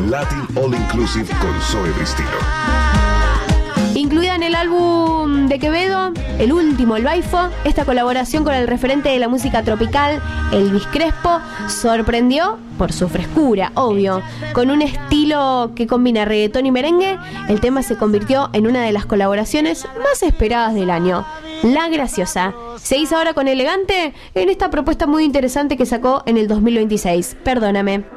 Latin All Inclusive con Zoe Bristilo. Incluida en el álbum de Quevedo, el último, El Baifo, esta colaboración con el referente de la música tropical, Elvis Crespo, sorprendió por su frescura, obvio. Con un estilo que combina reggaetón y merengue, el tema se convirtió en una de las colaboraciones más esperadas del año. La Graciosa. Se hizo ahora con Elegante en esta propuesta muy interesante que sacó en el 2026. Perdóname.